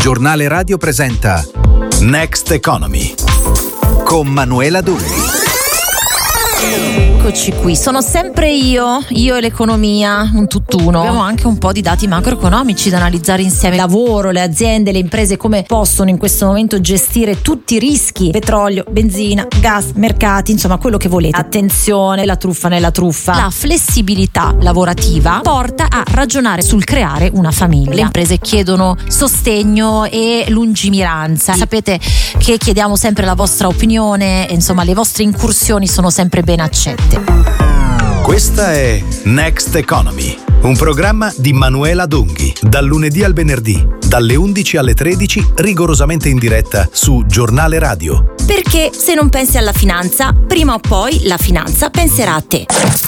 Giornale Radio presenta Next Economy con Manuela Dulli. Eccoci qui, sono sempre io e l'economia, un tutt'uno. Abbiamo anche un po' di dati macroeconomici da analizzare insieme. Lavoro, le aziende, le imprese, come possono in questo momento gestire tutti i rischi: petrolio, benzina, gas, mercati, insomma quello che volete. Attenzione, la truffa nella truffa. La flessibilità lavorativa porta a ragionare sul creare una famiglia. Le imprese chiedono sostegno e lungimiranza. Sapete che chiediamo sempre la vostra opinione, insomma le vostre incursioni sono sempre ben accette. Questa è Next Economy, un programma di Manuela Dunghi, dal lunedì al venerdì, dalle 11 alle 13, rigorosamente in diretta su Giornale Radio. Perché se non pensi alla finanza, prima o poi la finanza penserà a te.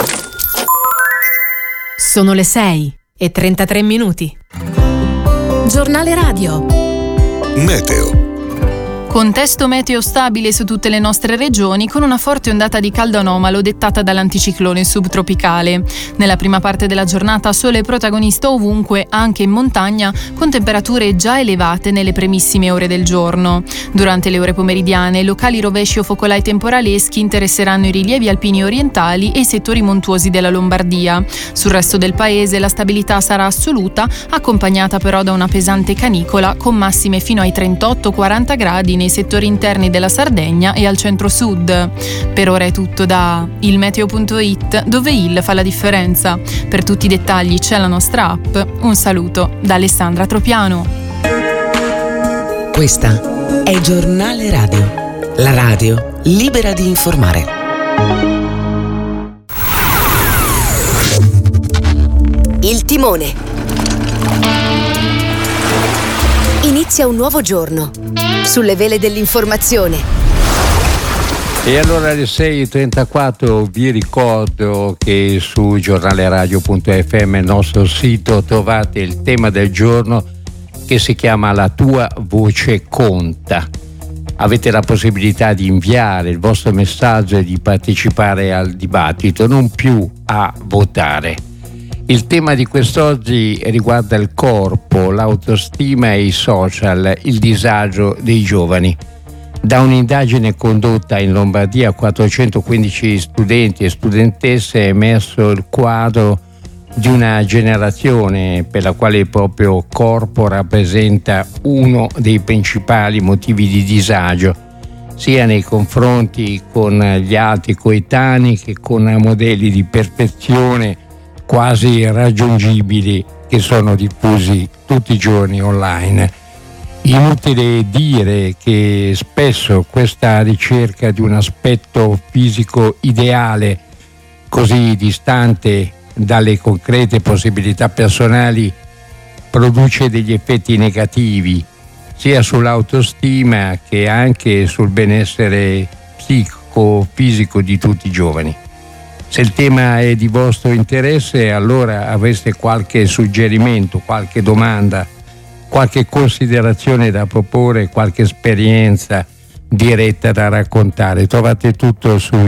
Sono le 6:33. Giornale Radio. Meteo. Contesto meteo stabile su tutte le nostre regioni, con una forte ondata di caldo anomalo dettata dall'anticiclone subtropicale. Nella prima parte della giornata sole protagonista ovunque, anche in montagna, con temperature già elevate nelle primissime ore del giorno. Durante le ore pomeridiane, locali rovesci o focolai temporaleschi interesseranno i rilievi alpini orientali e i settori montuosi della Lombardia. Sul resto del paese la stabilità sarà assoluta, accompagnata però da una pesante canicola, con massime fino ai 38-40 gradi nei settori interni della Sardegna e al centro-sud. Per ora è tutto da ilmeteo.it, dove il fa la differenza. Per tutti i dettagli c'è la nostra app. Un saluto da Alessandra Tropiano. Questa è Giornale Radio, la radio libera di informare. Il timone. Inizia un nuovo giorno sulle vele dell'informazione. E allora alle 6:34 vi ricordo che su giornaleradio.fm, il nostro sito, trovate il tema del giorno che si chiama La tua voce conta. Avete la possibilità di inviare il vostro messaggio e di partecipare al dibattito, non più a votare. Il tema di quest'oggi riguarda il corpo, l'autostima e i social, il disagio dei giovani. Da un'indagine condotta in Lombardia a 415 studenti e studentesse è emerso il quadro di una generazione per la quale il proprio corpo rappresenta uno dei principali motivi di disagio, sia nei confronti con gli altri coetanei che con modelli di perfezione quasi irraggiungibili che sono diffusi tutti i giorni online. Inutile dire che spesso questa ricerca di un aspetto fisico ideale, così distante dalle concrete possibilità personali, produce degli effetti negativi sia sull'autostima che anche sul benessere psicofisico di tutti i giovani. Se il tema è di vostro interesse, allora avreste qualche suggerimento, qualche domanda, qualche considerazione da proporre, qualche esperienza diretta da raccontare. Trovate tutto su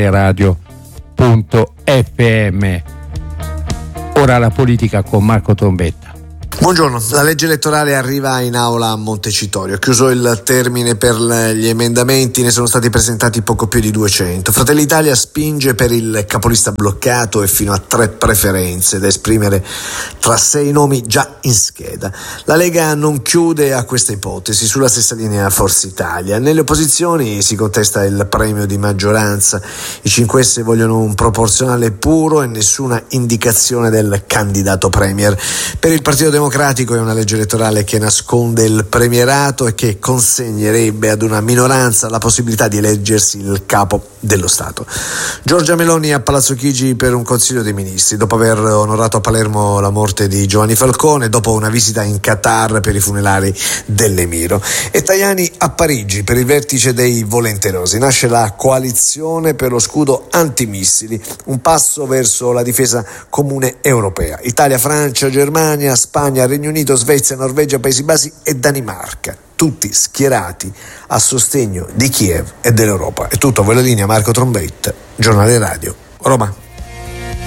giornaleradio.fm. Ora la politica con Marco Trombetta. Buongiorno, la legge elettorale arriva in aula a Montecitorio. Chiuso il termine per gli emendamenti, ne sono stati presentati poco più di 200. Fratelli d'Italia spinge per il capolista bloccato e fino a 3 preferenze da esprimere tra 6 nomi già in scheda. La Lega non chiude a questa ipotesi, sulla stessa linea Forza Italia. Nelle opposizioni si contesta il premio di maggioranza. I 5S vogliono un proporzionale puro e nessuna indicazione del candidato premier. Per il Partito Democratico è una legge elettorale che nasconde il premierato e che consegnerebbe ad una minoranza la possibilità di eleggersi il capo dello Stato. Giorgia Meloni a Palazzo Chigi per un Consiglio dei Ministri, dopo aver onorato a Palermo la morte di Giovanni Falcone, dopo una visita in Qatar per i funerali dell'Emiro. E Tajani a Parigi per il vertice dei volenterosi. Nasce la coalizione per lo scudo antimissili, un passo verso la difesa comune europea. Italia, Francia, Germania, Spagna, Regno Unito, Svezia, Norvegia, Paesi Bassi e Danimarca, tutti schierati a sostegno di Kiev e dell'Europa. È tutto, a voi la linea Marco Trombetta, Giornale Radio, Roma.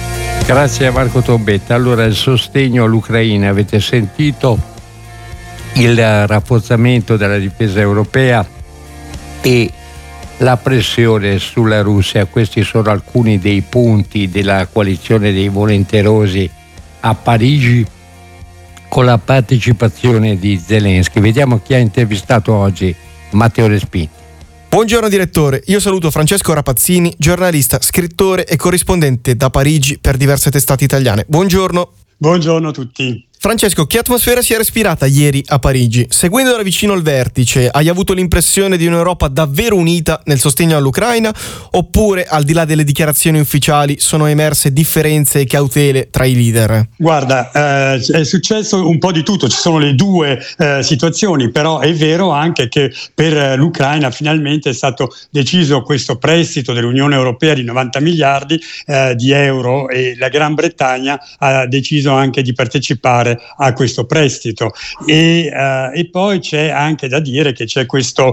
Grazie a Marco Trombetta. Allora, il sostegno all'Ucraina, avete sentito il rafforzamento della difesa europea e la pressione sulla Russia. Questi sono alcuni dei punti della coalizione dei volenterosi a Parigi, con la partecipazione di Zelensky. Vediamo chi ha intervistato oggi Matteo Respinti. Buongiorno direttore, io saluto Francesco Rapazzini, giornalista, scrittore e corrispondente da Parigi per diverse testate italiane. Buongiorno. Buongiorno a tutti. Francesco, che atmosfera si è respirata ieri a Parigi? Seguendo da vicino il vertice, hai avuto l'impressione di un'Europa davvero unita nel sostegno all'Ucraina, oppure al di là delle dichiarazioni ufficiali sono emerse differenze e cautele tra i leader? Guarda, è successo un po' di tutto, ci sono le due situazioni, però è vero anche che per l'Ucraina finalmente è stato deciso questo prestito dell'Unione Europea di 90 miliardi di euro e la Gran Bretagna ha deciso anche di partecipare a questo prestito e poi c'è anche da dire che c'è questi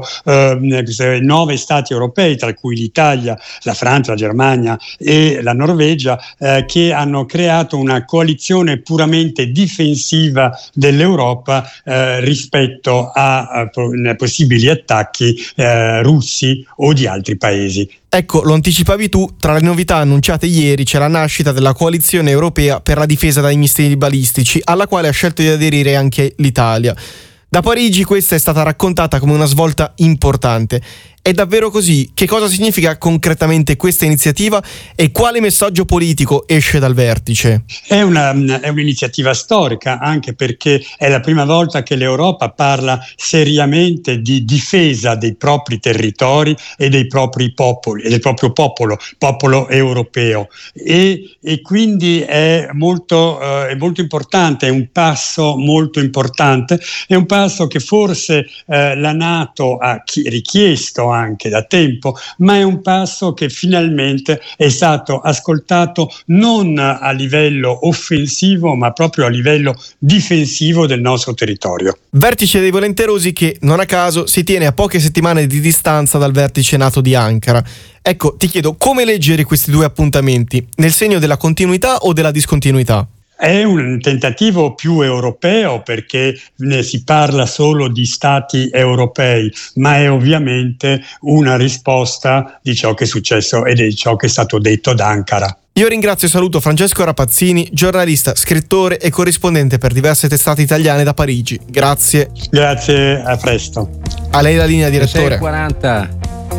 9 stati europei, tra cui l'Italia, la Francia, la Germania e la Norvegia, che hanno creato una coalizione puramente difensiva dell'Europa rispetto a possibili attacchi russi o di altri paesi. Ecco, lo anticipavi tu, tra le novità annunciate ieri c'è la nascita della coalizione europea per la difesa dai missili balistici, alla quale ha scelto di aderire anche l'Italia. Da Parigi questa è stata raccontata come una svolta importante. È davvero così? Che cosa significa concretamente questa iniziativa e quale messaggio politico esce dal vertice? È un'iniziativa storica, anche perché è la prima volta che l'Europa parla seriamente di difesa dei propri territori e dei propri popoli, e del proprio popolo europeo. E quindi è molto importante, è un passo molto importante, è un passo che forse la NATO ha richiesto anche da tempo, ma è un passo che finalmente è stato ascoltato non a livello offensivo ma proprio a livello difensivo del nostro territorio. Vertice dei volenterosi che, non a caso, si tiene a poche settimane di distanza dal vertice NATO di Ankara. Ecco, ti chiedo come leggere questi due appuntamenti, nel segno della continuità o della discontinuità? È un tentativo più europeo perché ne si parla solo di stati europei, ma è ovviamente una risposta di ciò che è successo e di ciò che è stato detto da Ankara. Io ringrazio e saluto Francesco Rapazzini, giornalista, scrittore e corrispondente per diverse testate italiane da Parigi. Grazie. Grazie, a presto. A lei la linea, direttore.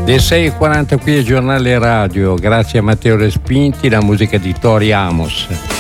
6:40 qui al Giornale Radio, grazie a Matteo Respinti, la musica di Tori Amos.